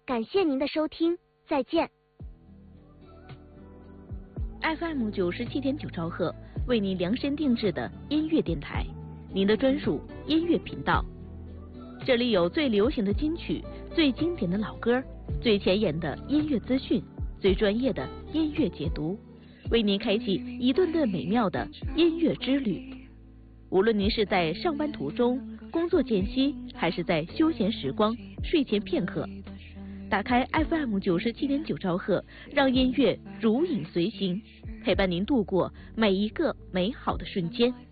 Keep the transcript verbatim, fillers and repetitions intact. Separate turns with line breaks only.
感谢您的收听，再见。
F M 九十七点九兆赫为您量身定制的音乐电台，您的专属音乐频道。这里有最流行的金曲、最经典的老歌、最前沿的音乐资讯、最专业的音乐解读，为您开启一顿顿美妙的音乐之旅。无论您是在上班途中、工作间隙，还是在休闲时光、睡前片刻，打开 F M 九十七点九兆赫，让音乐如影随形，陪伴您度过每一个美好的瞬间。